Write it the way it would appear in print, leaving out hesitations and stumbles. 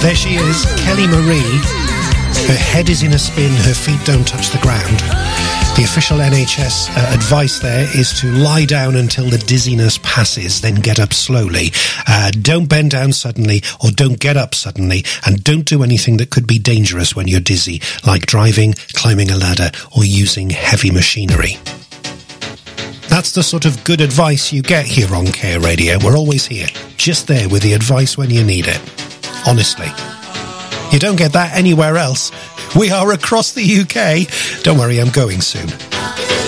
There she is, Kelly Marie. Her head is in a spin, her feet don't touch the ground. The official NHS advice there is to lie down until the dizziness passes, then get up slowly. Don't bend down suddenly, or don't get up suddenly, and don't do anything that could be dangerous when you're dizzy, like driving, climbing a ladder, or using heavy machinery. That's the sort of good advice you get here on Care Radio. We're always here, just there with the advice when you need it. Honestly. You don't get that anywhere else. We are across the UK. Don't worry, I'm going soon.